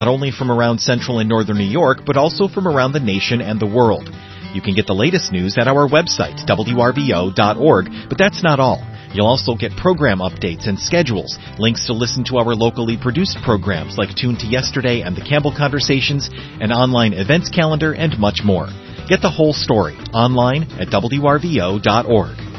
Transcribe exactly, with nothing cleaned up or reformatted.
not only from around central and northern New York, but also from around the nation and the world. You can get the latest news at our website, W R V O dot org, but that's not all. You'll also get program updates and schedules, links to listen to our locally produced programs like Tune to Yesterday and the Campbell Conversations, an online events calendar, and much more. Get the whole story online at W R V O dot org.